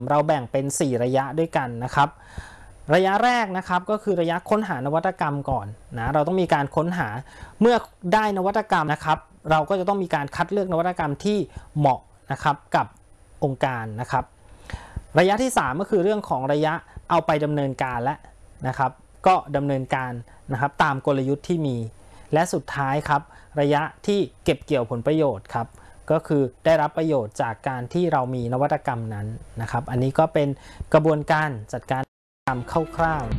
เราแบ่งเป็น4ระยะด้วยกันนะครับระยะแรกนะครับก็คือระยะค้นหานวัตกรรมก่อนนะเราต้องมีการค้นหาเมื่อได้นวัตกรรมนะครับเราก็จะต้องมีการคัดเลือกนวัตกรรมที่เหมาะนะครับกับองค์การนะครับระยะที่3ก็คือเรื่องของระยะเอาไปดำเนินการและนะครับก็ดำเนินการนะครับตามกลยุทธ์ที่มีและสุดท้ายครับระยะที่เก็บเกี่ยวผลประโยชน์ครับก็คือได้รับประโยชน์จากการที่เรามีนวัตกรรมนั้นนะครับอันนี้ก็เป็นกระบวนการจัดการทำคร่าว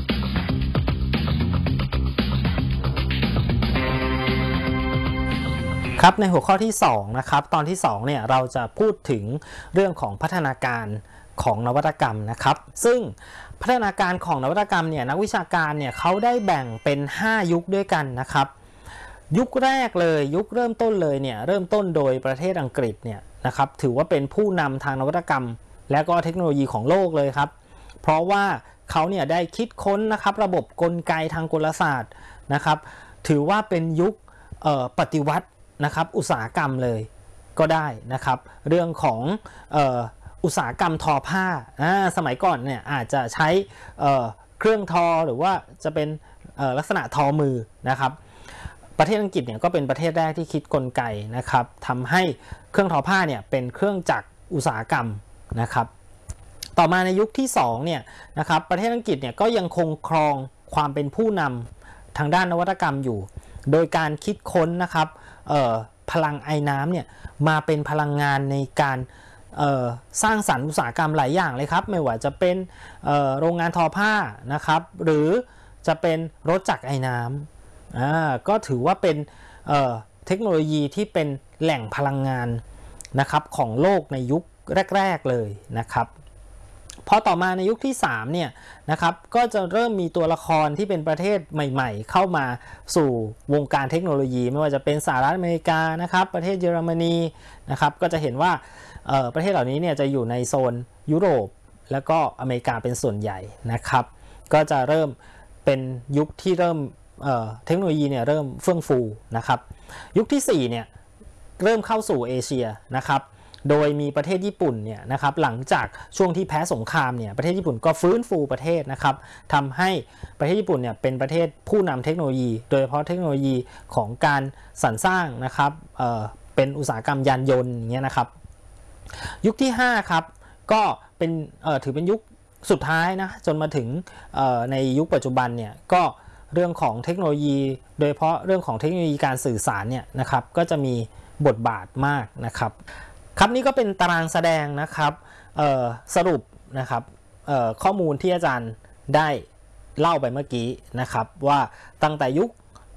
ๆครับในหัวข้อที่2นะครับตอนที่2เนี่ยเราจะพูดถึงเรื่องของพัฒนาการของนวัตกรรมนะครับซึ่งพัฒนาการของนวัตกรรมเนี่ยนักวิชาการเนี่ยเขาได้แบ่งเป็น5ยุคด้วยกันนะครับยุคแรกเลยยุคเริ่มต้นเลยเนี่ยเริ่มต้นโดยประเทศอังกฤษเนี่ยนะครับถือว่าเป็นผู้นำทางนวัตกรรมและก็เทคโนโลยีของโลกเลยครับเพราะว่าเขาเนี่ยได้คิดค้นนะครับระบบกลไกทางกลศาสตร์นะครับถือว่าเป็นยุคปฏิวัตินะครับอุตสาหกรรมเลยก็ได้นะครับเรื่องของอุตสาหกรรมทอผ้าสมัยก่อนเนี่ยอาจจะใช้เครื่องทอหรือว่าจะเป็นลักษณะทอมือนะครับประเทศอังกฤษเนี่ยก็เป็นประเทศแรกที่คิดกลไกนะครับทำให้เครื่องทอผ้าเนี่ยเป็นเครื่องจักรอุตสาหกรรมนะครับต่อมาในยุคที่2เนี่ยนะครับประเทศอังกฤษเนี่ยก็ยังคงครองความเป็นผู้นำทางด้านนวัตกรรมอยู่โดยการคิดค้นนะครับพลังไอน้ำเนี่ยมาเป็นพลังงานในการสร้างสรรค์อุตสาหกรรมหลายอย่างเลยครับไม่ว่าจะเป็นโรงงานทอผ้านะครับหรือจะเป็นรถจักรไอน้ำก็ถือว่าเป็นเทคโนโลยีที่เป็นแหล่งพลังงานนะครับของโลกในยุคแรกๆเลยนะครับพอต่อมาในยุคที่3เนี่ยนะครับก็จะเริ่มมีตัวละครที่เป็นประเทศใหม่ๆเข้ามาสู่วงการเทคโนโลยีไม่ว่าจะเป็นสหรัฐอเมริกานะครับประเทศเยอรมนีนะครับก็จะเห็นว่าประเทศเหล่านี้เนี่ยจะอยู่ในโซนยุโรปแล้วก็อเมริกาเป็นส่วนใหญ่นะครับก็จะเริ่มเป็นยุคที่เริ่มเทคโนโลยีเนี่ยเริ่มเฟื่องฟูนะครับยุคที่4เนี่ยเริ่มเข้าสู่เอเชียนะครับโดยมีประเทศญี่ปุ่นเนี่ยนะครับหลังจากช่วงที่แพ้สงครามเนี่ยประเทศญี่ปุ่นก็ฟื้นฟูประเทศนะครับทำให้ประเทศญี่ปุ่นเนี่ยเป็นประเทศผู้นำเทคโนโลยีโดยเฉพาะเทคโนโลยีของการสรรสร้างนะครับเป็นอุตสาหกรรมยานยนต์อย่างเงี้ยนะครับยุคที่5ครับก็เป็นถือเป็นยุคสุดท้ายนะจนมาถึงในยุคปัจจุบันเนี่ยก็เรื่องของเทคโนโลยีโดยเฉพาะเรื่องของเทคโนโลยีการสื่อสารเนี่ยนะครับก็จะมีบทบาทมากนะครับครับนี่ก็เป็นตารางแสดงนะครับสรุปนะครับข้อมูลที่อาจารย์ได้เล่าไปเมื่อกี้นะครับว่าตั้งแต่ยุค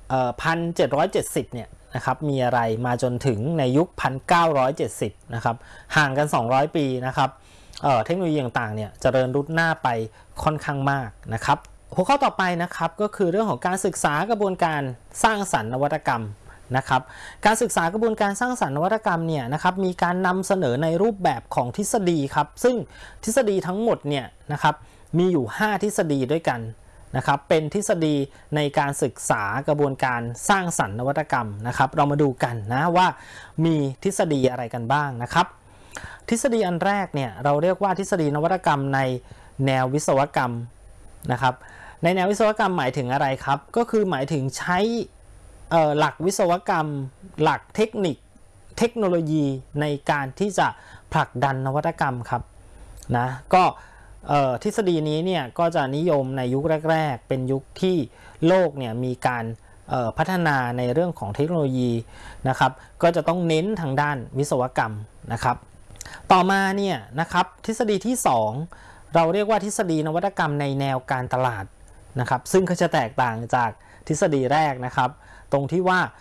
1770เนี่ยนะครับมีอะไรมาจนถึงในยุค1970นะครับห่างกัน200ปีนะครับเทคโนโลยีต่างๆเนี่ยเจริญรุดหน้าไปค่อนข้างมากนะครับหัวข้อต่อไปนะครับก็คือเรื่องของการศึกษากระบวนการสร้างสรรค์นวัตกรรมนะครับการศึกษากระบวนการสร้างสรรค์นวัตกรรมเนี่ยนะครับมีการนำเสนอในรูปแบบของทฤษฎีครับซึ่งทฤษฎีทั้งหมดเนี่ยนะครับมีอยู่5ทฤษฎีด้วยกันนะครับเป็นทฤษฎีในการศึกษากระบวนการสร้างสรรค์นวัตกรรมนะครับเรามาดูกันนะว่ามีทฤษฎีอะไรกันบ้างนะครับทฤษฎีอันแรกเนี่ยเราเรียกว่าทฤษฎีนวัตกรรมในแนววิศวกรรมนะครับในแนววิศวกรรมหมายถึงอะไรครับก็คือหมายถึงใช้หลักวิศวกรรมหลักเทคนิคเทคโนโลยีในการที่จะผลักดันนวัตกรรมครับนะก็ทฤษฎีนี้เนี่ยก็จะนิยมในยุคแรกๆเป็นยุคที่โลกเนี่ยมีการพัฒนาในเรื่องของเทคโนโลยีนะครับก็จะต้องเน้นทางด้านวิศวกรรมนะครับต่อมาเนี่ยนะครับทฤษฎีที่2เราเรียกว่าทฤษฎีนวัตกรรมในแนวการตลาดนะครับซึ่งก็จะแตกต่างจากทฤษฎีแรกนะครับตรงที่ว่า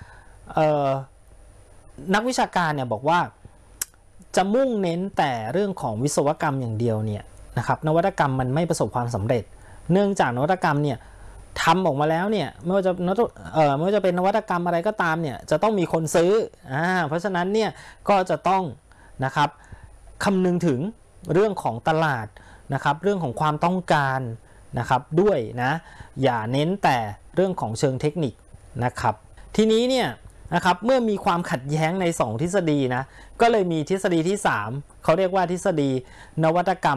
นักวิชาการเนี่ยบอกว่าจะมุ่งเน้นแต่เรื่องของวิศวกรรมอย่างเดียวเนี่ยนะครับนวัตกรรมมันไม่ประสบความสำเร็จเนื่องจากนวัตกรรมเนี่ยทำออกมาแล้วเนี่ยไม่ว่าจะเป็นนวัตกรรมอะไรก็ตามเนี่ยจะต้องมีคนซื้อเพราะฉะนั้นเนี่ยก็จะต้องนะครับคำนึงถึงเรื่องของตลาดนะครับเรื่องของความต้องการนะครับด้วยนะอย่าเน้นแต่เรื่องของเชิงเทคนิคนะครับทีนี้เนี่ยนะครับเมื่อมีความขัดแย้งใน2ทฤษฎีนะก็เลยมีทฤษฎีที่3เขาเรียกว่าทฤษฎีนวัตกรรม